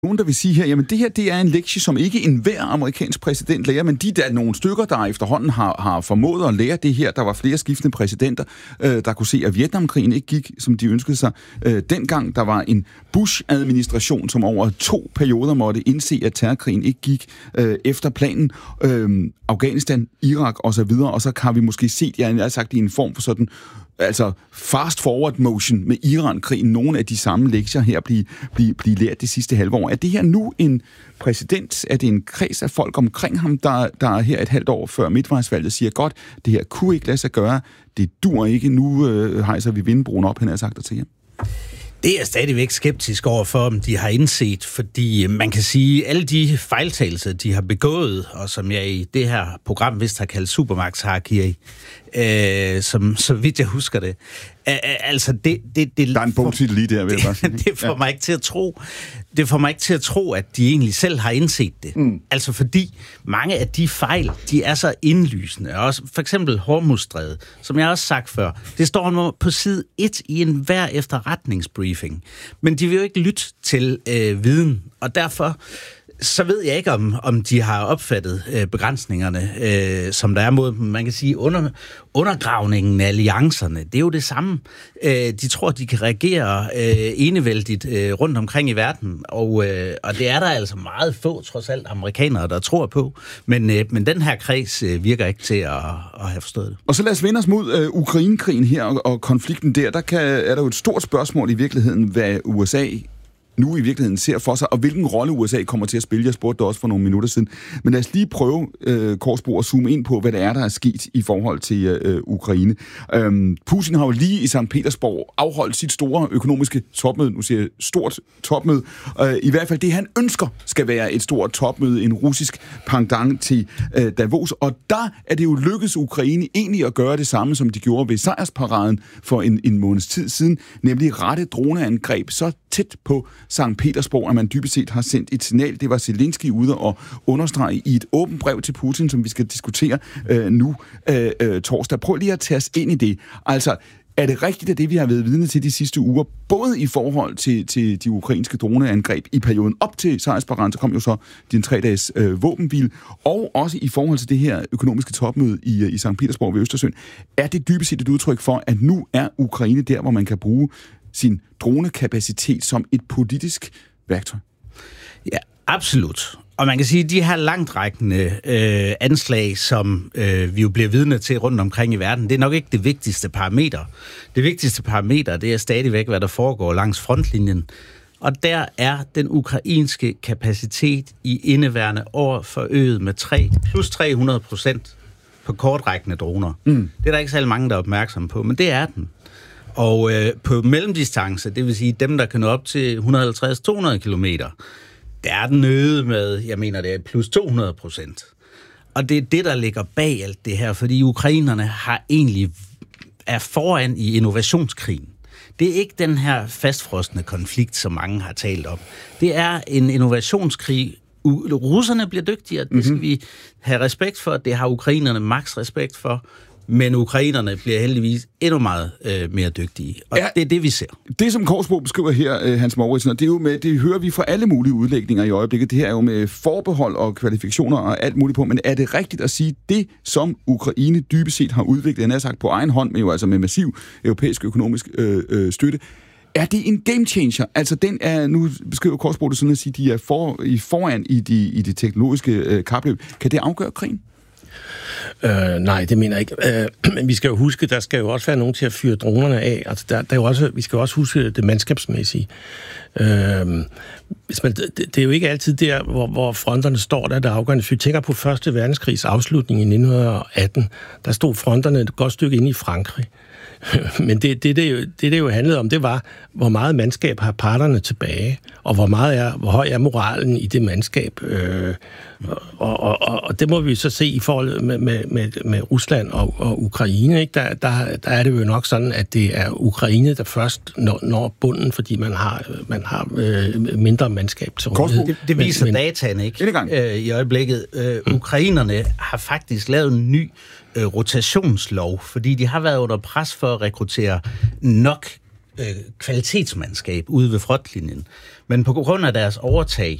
Nogen, der vil sige her, jamen det her, det er en lektie, som ikke enhver amerikansk præsident lærer, men de der er nogle stykker, der efterhånden har formået at lære det her. Der var flere skiftende præsidenter, der kunne se, at Vietnamkrigen ikke gik, som de ønskede sig. Dengang der var en Bush-administration, som over 2 perioder måtte indse, at terrorkrigen ikke gik efter planen. Afghanistan, Irak osv., og så har vi måske set, jeg har sagt, i en form for sådan altså fast forward motion med Iran-krigen, nogle af de samme lektier her blive lært det sidste halve år. Er det her nu en præsident, er det en kreds af folk omkring ham, der her et halvt år før midtvejsvalget siger, godt, det her kunne ikke lade sig gøre, det dur ikke, nu hejser vi vindbroen op, han har sagt det til jer? Det er jeg stadigvæk skeptisk over for, om de har indset, fordi man kan sige, alle de fejltagelser, de har begået, og som jeg i det her program vist har kaldt supermagtshierarki, som så vidt jeg husker det. Altså det der er en bogtitel lige der, vil jeg bare sige. Det får mig ikke til at tro. Det får mig ikke til at tro, at de egentlig selv har indset det. Altså fordi mange af de fejl, de er så indlysende. Også for eksempel Hormuzstrædet, som jeg også sagt før. Det står på side 1 i enhver efterretningsbriefing. Men de vil jo ikke lytte til viden, og derfor så ved jeg ikke, om de har opfattet begrænsningerne, som der er mod, man kan sige, undergravningen af alliancerne. Det er jo det samme. De tror, de kan reagere enevældigt rundt omkring i verden, og det er der altså meget få, trods alt, amerikanere, der tror på. Men den her kreds virker ikke til at have forstået det. Og så lad os vende os mod Ukrainekrigen her og konflikten der. Er der jo et stort spørgsmål i virkeligheden, hvad USA nu i virkeligheden ser for sig, og hvilken rolle USA kommer til at spille. Jeg spurgte det også for nogle minutter siden. Men lad os lige prøve, Korsbo, at zoome ind på, hvad det er, der er sket i forhold til Ukraine. Putin har jo lige i St. Petersborg afholdt sit store økonomiske topmøde. Nu siger jeg stort topmøde. I hvert fald det, han ønsker, skal være et stort topmøde, en russisk pendant til Davos. Og der er det jo lykkedes Ukraine egentlig at gøre det samme, som de gjorde ved sejrsparaden for en måneds tid siden, nemlig rette droneangreb så tæt på St. Petersborg, at man dybest set har sendt et signal. Det var Zelensky ude og understrege i et åbent brev til Putin, som vi skal diskutere nu torsdag. Prøv lige at tage os ind i det. Altså, er det rigtigt, at det, vi har været vidne til de sidste uger, både i forhold til de ukrainske droneangreb i perioden op til sejrsparaden, så kom jo så din 3-dages våbenhvile, og også i forhold til det her økonomiske topmøde i St. Petersborg ved Østersøen, er det dybest set et udtryk for, at nu er Ukraine der, hvor man kan bruge sin dronekapacitet som et politisk værktøj? Ja, absolut. Og man kan sige, at de her langtrækkende anslag, som vi jo bliver vidne til rundt omkring i verden, det er nok ikke det vigtigste parameter. Det vigtigste parameter, det er stadigvæk, hvad der foregår langs frontlinjen. Og der er den ukrainske kapacitet i indeværende år forøget med plus 300% på kortrækkende droner. Det er der ikke særlig mange, der er opmærksomme på, men det er den. Og på mellemdistance, det vil sige dem, der kan nå op til 150-200 kilometer, der er den øget med, jeg mener, det er plus 200%. Og det er det, der ligger bag alt det her, fordi ukrainerne er foran i innovationskrigen. Det er ikke den her fastfrosne konflikt, som mange har talt om. Det er en innovationskrig. Russerne bliver dygtigere, det skal vi have respekt for, det har ukrainerne maks respekt for. Men ukrainerne bliver heldigvis endnu meget mere dygtige. Og det er det, vi ser. Det, som Korsbo beskriver her, Hans Mouritsen, det er jo med, det hører vi fra alle mulige udlægninger i øjeblikket. Det her er jo med forbehold og kvalifikationer og alt muligt på. Men er det rigtigt at sige, det, som Ukraine dybest set har udviklet, han har sagt på egen hånd, men jo altså med massiv europæisk økonomisk støtte, er det en game changer? Altså den er, nu beskriver Korsbo det sådan at sige, de er foran i de teknologiske kapløb. Kan det afgøre krigen? Nej, det mener jeg ikke. Men vi skal jo huske, der skal jo også være nogen til at fyre dronerne af. Altså, der er jo også, vi skal jo også huske det mandskabsmæssige. Det er jo ikke altid der, hvor fronterne står, der er det afgørende. Hvis vi tænker på Første Verdenskrigs afslutning i 1918, der stod fronterne et godt stykke inde i Frankrig. Men det jo handlede om, det var, hvor meget mandskab har parterne tilbage, og hvor høj er moralen i det mandskab. Og det må vi så se i forhold med Rusland og Ukraine. Ikke? Der er det jo nok sådan, at det er Ukraine, der først når bunden, fordi man har mindre mandskab til rådighed. Det viser dataene ikke i øjeblikket. Ukrainerne har faktisk lavet en ny rotationslov, fordi de har været under pres for at rekruttere nok kvalitetsmandskab ude ved frontlinjen. Men på grund af deres overtag